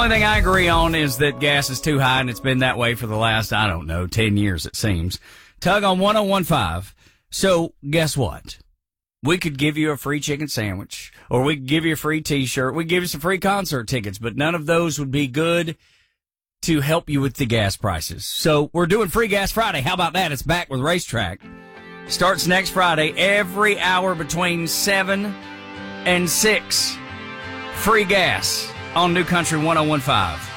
only thing I agree on is that gas is too high, and it's been that way for the last, 10 years, it seems. Tug on 1015. So, guess what? We could give you a free chicken sandwich, or we could give you a free t-shirt. We could give you some free concert tickets, but none of those would be good to help you with the gas prices. So, we're doing Free Gas Friday. How about that? It's back with Racetrack. Starts next Friday, every hour between 7 and 6. Free gas on New Country 1015.